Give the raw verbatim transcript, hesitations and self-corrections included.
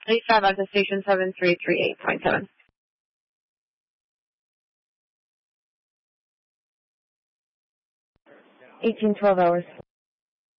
eight five at the station seven three three eight point seven. eighteen twelve hours.